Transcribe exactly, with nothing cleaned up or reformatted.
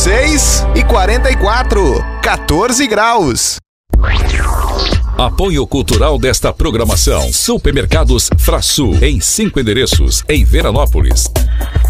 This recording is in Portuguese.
seis e quarenta e quatro, quatorze graus. Apoio cultural desta programação: Supermercados Frasul, em cinco endereços, em Veranópolis.